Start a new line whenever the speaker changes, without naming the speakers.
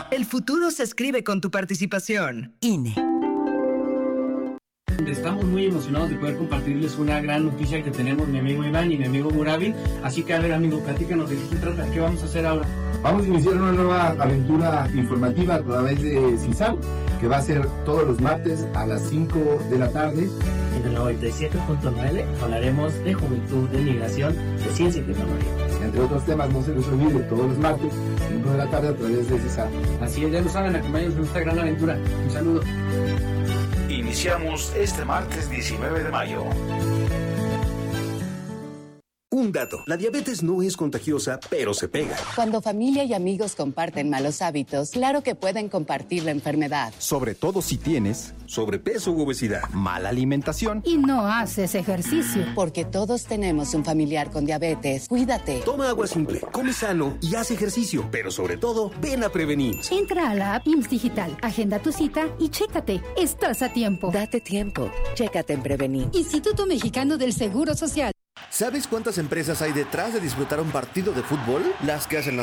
El futuro se escribe con tu participación. INE.
Estamos muy emocionados de poder compartirles una gran noticia que tenemos mi amigo Iván y mi amigo Murabi. Así que, a ver, amigo, platícanos de qué se trata. ¿Qué vamos a hacer ahora?
Vamos a iniciar una nueva aventura informativa a través de CISAU, que va a ser todos los martes a las 5 de la tarde.
En el 97.9 hablaremos de juventud, de migración, de ciencia y tecnología.
Entre otros temas, no se les olvide, todos los martes, 5 de la tarde a través de CISAU.
Así es, ya lo saben, acompáñanos en esta gran aventura. Un saludo.
Iniciamos este martes 19 de mayo.
Un dato, la diabetes no es contagiosa, pero se pega.
Cuando familia y amigos comparten malos hábitos, claro que pueden compartir la enfermedad.
Sobre todo si tienes sobrepeso u obesidad, mala alimentación
y no haces ejercicio.
Porque todos tenemos un familiar con diabetes. Cuídate.
Toma agua simple, come sano y haz ejercicio. Pero sobre todo, ven a prevenir.
Entra a la app IMSS Digital, agenda tu cita y chécate. Estás a tiempo.
Date tiempo. Chécate en Prevenir.
Instituto Mexicano del Seguro Social.
¿Sabes cuántas empresas hay detrás de disfrutar un partido de fútbol? Las que hacen